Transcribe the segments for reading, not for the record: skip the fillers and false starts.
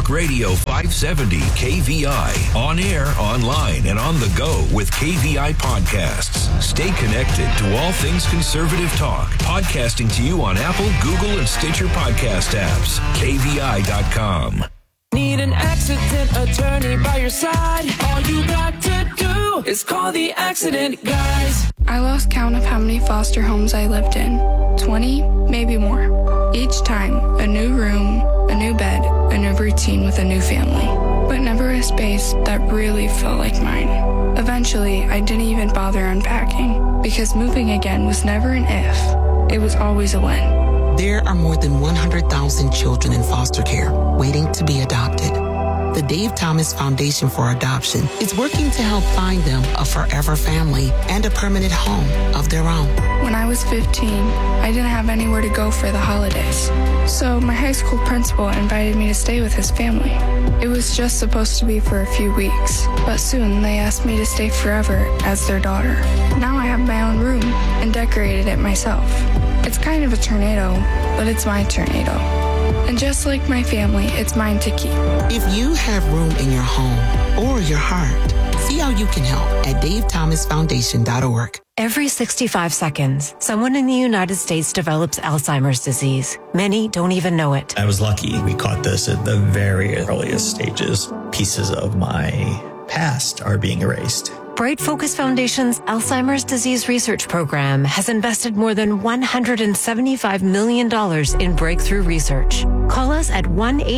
Talk Radio 570 KVI. On air, online, and on the go with KVI Podcasts. Stay connected to all things conservative talk. Podcasting to you on Apple, Google, and Stitcher podcast apps. KVI.com. Need an accident attorney by your side? All you got to do is call the Accident Guys. I lost count of how many foster homes I lived in. 20, maybe more. Each time, a new room, a new bed, a new routine with a new family. But never a space that really felt like mine. Eventually, I didn't even bother unpacking, because moving again was never an if. It was always a when. There are more than 100,000 children in foster care waiting to be adopted. The Dave Thomas Foundation for Adoption is working to help find them a forever family and a permanent home of their own. When I was 15, I didn't have anywhere to go for the holidays. So my high school principal invited me to stay with his family. It was just supposed to be for a few weeks, but soon they asked me to stay forever as their daughter. Now I have my own room and decorated it myself. It's kind of a tornado, but it's my tornado. And just like my family, it's mine to keep. If you have room in your home or your heart, see how you can help at davethomasfoundation.org. Every 65 seconds, someone in the United States develops Alzheimer's disease. Many don't even know it. I was lucky. We caught this at the very earliest stages. Pieces of my past are being erased. Bright Focus Foundation's Alzheimer's Disease Research Program has invested more than $175 million in breakthrough research. Call us at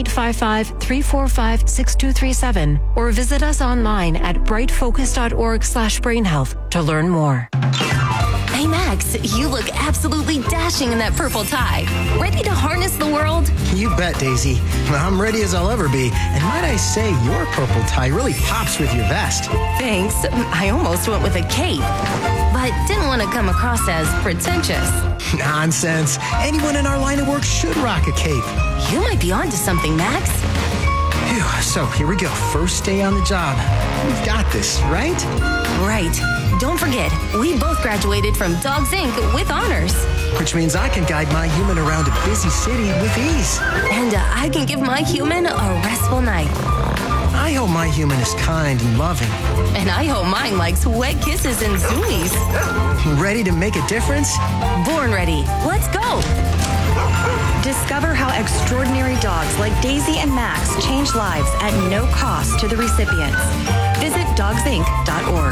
1-855-345-6237 or visit us online at brightfocus.org/brainhealth to learn more. Hey, Max, you look absolutely dashing in that purple tie. Ready to harness the world? You bet, Daisy. I'm ready as I'll ever be. And might I say, your purple tie really pops with your vest. Thanks. I almost went with a cape, but didn't want to come across as pretentious. Nonsense. Anyone in our line of work should rock a cape. You might be onto something, Max. Phew, so here we go. First day on the job. We've got this, right? Right. Don't forget, we both graduated from Dogs Inc. with honors. Which means I can guide my human around a busy city with ease. And I can give my human a restful night. I hope my human is kind and loving. And I hope mine likes wet kisses and zoomies. Ready to make a difference? Born ready. Let's go. Discover how extraordinary dogs like Daisy and Max change lives at no cost to the recipients. Visit dogsinc.org.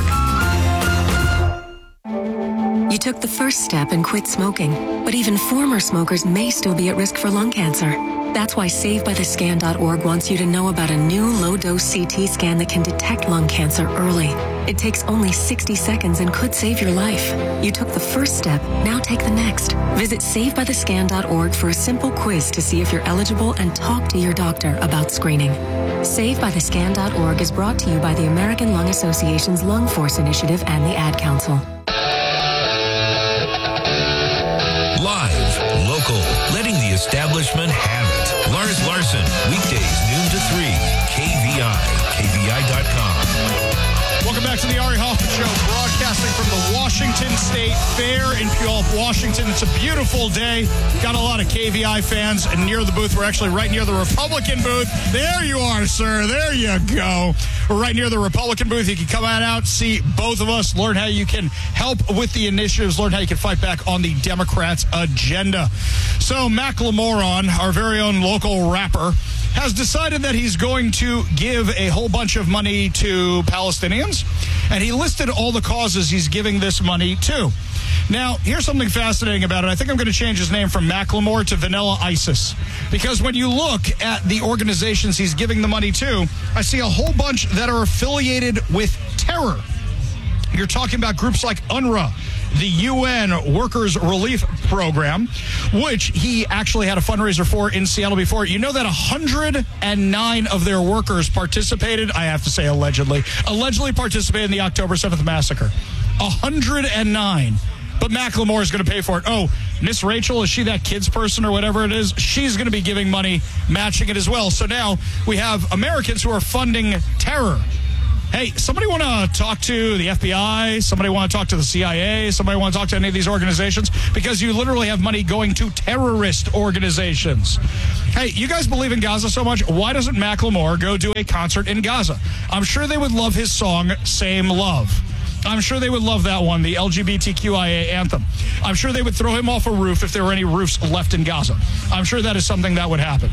You took the first step and quit smoking, but even former smokers may still be at risk for lung cancer. That's why SaveByTheScan.org wants you to know about a new low-dose CT scan that can detect lung cancer early. It takes only 60 seconds and could save your life. You took the first step, now take the next. Visit SaveByTheScan.org for a simple quiz to see if you're eligible and talk to your doctor about screening. SaveByTheScan.org is brought to you by the American Lung Association's Lung Force Initiative and the Ad Council. Live, local, letting the establishment have it. Lars Larson, weekdays noon to 3, KVI, KVI.com. Welcome back to the Ari Hoffman Show, broadcasting from the Washington State Fair in Puyallup, Washington. It's a beautiful day. Got a lot of KVI fans near the booth. We're actually right near the Republican booth. There you are, sir. There you go. We're right near the Republican booth. You can come on out, see both of us, learn how you can help with the initiatives, learn how you can fight back on the Democrats' agenda. So Macklemore, our very own local rapper, has decided that he's going to give a whole bunch of money to Palestinians, and he listed all the causes he's giving this money to. Now, here's something fascinating about it. I think I'm going to change his name from Macklemore to Vanilla ISIS, because when you look at the organizations he's giving the money to, I see a whole bunch that are affiliated with terror. You're talking about groups like UNRWA, the UN Workers Relief Program, which he actually had a fundraiser for in Seattle before. You know that 109 of their workers participated, I have to say allegedly participated in the October 7th massacre. 109. But Macklemore is going to pay for it. Oh, Miss Rachel, is she that kids person or whatever it is? She's going to be giving money, matching it as well. So now we have Americans who are funding terror. Hey, somebody want to talk to the FBI? Somebody want to talk to the CIA? Somebody want to talk to any of these organizations? Because you literally have money going to terrorist organizations. Hey, you guys believe in Gaza so much. Why doesn't Macklemore go do a concert in Gaza? I'm sure they would love his song, Same Love. I'm sure they would love that one, the LGBTQIA anthem. I'm sure they would throw him off a roof if there were any roofs left in Gaza. I'm sure that is something that would happen.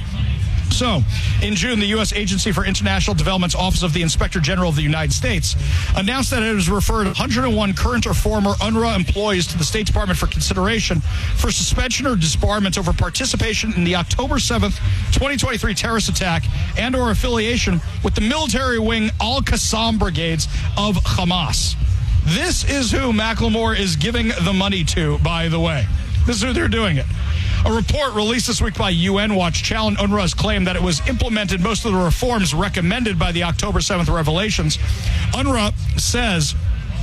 So, in June, the U.S. Agency for International Development's Office of the Inspector General of the United States announced that it has referred 101 current or former UNRWA employees to the State Department for consideration for suspension or disbarment over participation in the October 7th, 2023 terrorist attack and or affiliation with the military wing Al-Qassam brigades of Hamas. This is who Macklemore is giving the money to, by the way. This is who they're doing it. A report released this week by UN Watch challenged UNRWA's claim that it was implemented most of the reforms recommended by the October 7th revelations. UNRWA says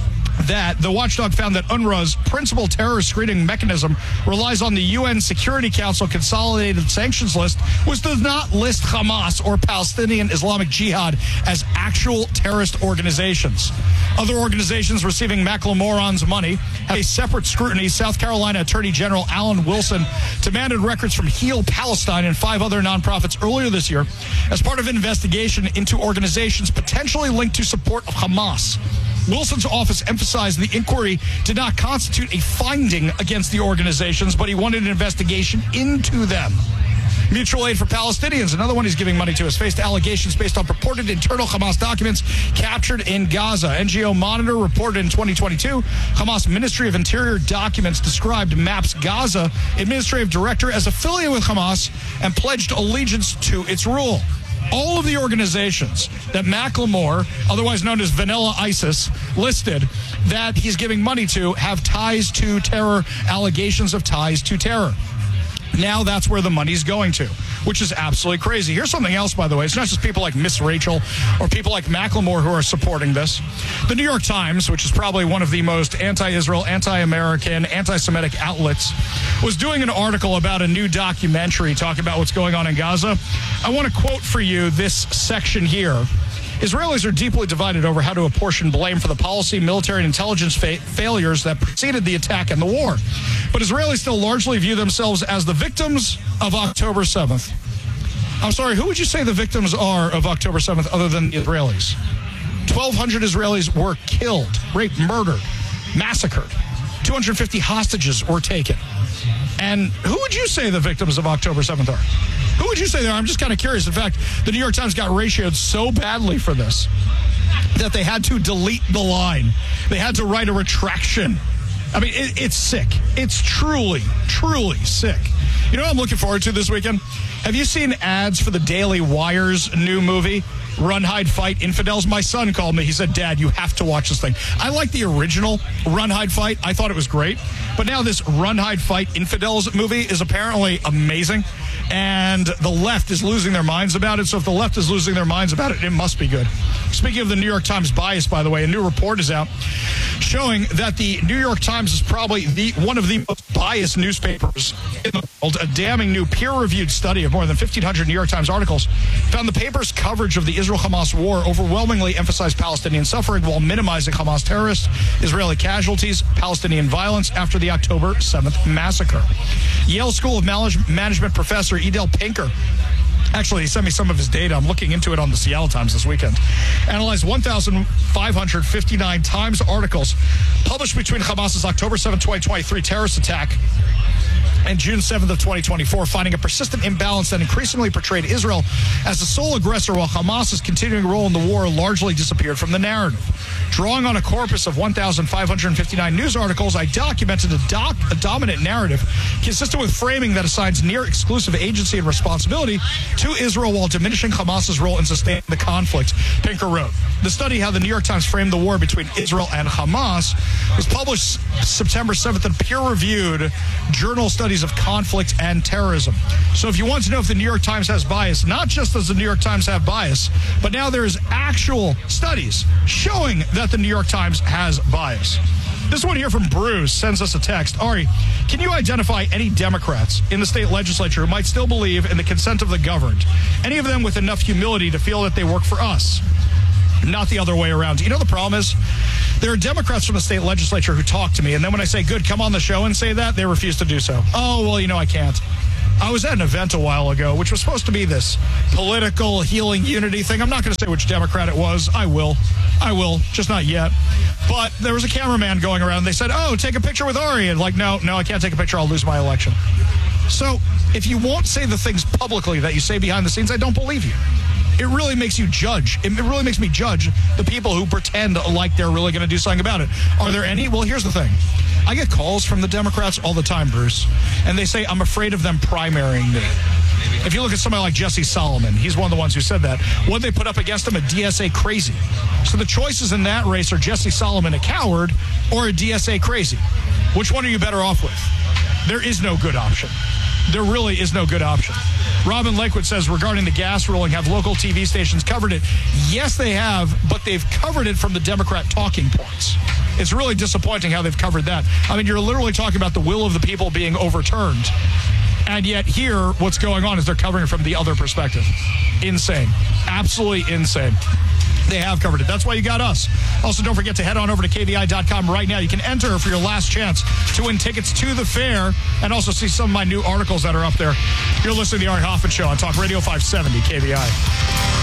that the watchdog found that UNRWA's principal terror screening mechanism relies on the UN Security Council consolidated sanctions list, which does not list Hamas or Palestinian Islamic Jihad as actual terrorist organizations. Other organizations receiving Macklemore's money have a separate scrutiny. South Carolina Attorney General Alan Wilson demanded records from Heal Palestine and 5 other nonprofits earlier this year as part of an investigation into organizations potentially linked to support of Hamas. Wilson's office emphasized the inquiry did not constitute a finding against the organizations, but he wanted an investigation into them. Mutual Aid for Palestinians, another one he's giving money to, has faced allegations based on purported internal Hamas documents captured in Gaza. NGO Monitor reported in 2022, Hamas Ministry of Interior documents described MAP's Gaza administrative director as affiliated with Hamas and pledged allegiance to its rule. All of the organizations that Macklemore, otherwise known as Vanilla ISIS, listed that he's giving money to have ties to terror, allegations of ties to terror. Now that's where the money's going to, which is absolutely crazy. Here's something else, by the way. It's not just people like Miss Rachel or people like Macklemore who are supporting this. The New York Times, which is probably one of the most anti-Israel, anti-American, anti-Semitic outlets, was doing an article about a new documentary talking about what's going on in Gaza. I want to quote for you this section here. Israelis are deeply divided over how to apportion blame for the policy, military, and intelligence failures that preceded the attack and the war. But Israelis still largely view themselves as the victims of October 7th. I'm sorry, who would you say the victims are of October 7th other than the Israelis? 1,200 Israelis were killed, raped, murdered, massacred. 250 hostages were taken. And who would you say the victims of October 7th are? Who would you say they are? I'm just kind of curious. In fact, the New York Times got ratioed so badly for this that they had to delete the line. They had to write a retraction. I mean, it's sick. It's truly, truly sick. You know what I'm looking forward to this weekend? Have you seen ads for the Daily Wire's new movie, Run, Hide, Fight, Infidels? My son called me. He said, Dad, you have to watch this thing. I like the original Run, Hide, Fight. I thought it was great. But now this Run, Hide, Fight, Infidels movie is apparently amazing. And the left is losing their minds about it. So if the left is losing their minds about it, it must be good. Speaking of the New York Times bias, by the way, a new report is out showing that the New York Times is probably one of the most biased newspapers in the world. A damning new peer-reviewed study of more than 1,500 New York Times articles found the paper's coverage of the Israel-Hamas war overwhelmingly emphasized Palestinian suffering while minimizing Hamas terrorists, Israeli casualties, Palestinian violence after the October 7th massacre. Yale School of Management professor Edel Pinker, actually, he sent me some of his data. I'm looking into it on the Seattle Times this weekend. Analyzed 1,559 Times articles published between Hamas's October 7, 2023 terrorist attack and June 7th of 2024, finding a persistent imbalance that increasingly portrayed Israel as the sole aggressor while Hamas's continuing role in the war largely disappeared from the narrative. Drawing on a corpus of 1,559 news articles, I documented a dominant narrative consistent with framing that assigns near exclusive agency and responsibility to Israel while diminishing Hamas's role in sustaining the conflict, Pinker wrote. The study, How the New York Times Framed the War Between Israel and Hamas, was published September 7th in peer-reviewed Journal Studies of Conflict and Terrorism. So if you want to know if the New York Times has bias, not just does the New York Times have bias, but now there is actual studies showing that the New York Times has bias. This one here from Bruce sends us a text. Ari, can you identify any Democrats in the state legislature who might still believe in the consent of the governed? Any of them with enough humility to feel that they work for us? not the other way around. You know the problem is? There are Democrats from the state legislature who talk to me, and then when I say, good, come on the show and say that, they refuse to do so. Oh, well, I can't. I was at an event a while ago, which was supposed to be this political healing unity thing. I'm not going to say which Democrat it was. I will, just not yet. But there was a cameraman going around. They said, oh, take a picture with Ari. And no, I can't take a picture. I'll lose my election. So if you won't say the things publicly that you say behind the scenes, I don't believe you. It really makes you judge. It really makes me judge the people who pretend like they're really going to do something about it. Are there any? Well, here's the thing. I get calls from the Democrats all the time, Bruce, and they say, I'm afraid of them primarying me. If you look at somebody like Jesse Solomon, he's one of the ones who said that. What they put up against him? A DSA crazy. So the choices in that race are Jesse Solomon, a coward, or a DSA crazy. Which one are you better off with? There is no good option. There really is no good option. Robin Lakewood says, regarding the gas ruling, have local TV stations covered it? Yes, they have, but they've covered it from the Democrat talking points. It's really disappointing how they've covered that. I mean, you're literally talking about the will of the people being overturned. And yet here, what's going on is they're covering it from the other perspective. Insane. Absolutely insane. They have covered it. That's why you got us. Also, don't forget to head on over to KVI.com right now. You can enter for your last chance to win tickets to the fair and also see some of my new articles that are up there. You're listening to The Ari Hoffman Show on Talk Radio 570 KVI.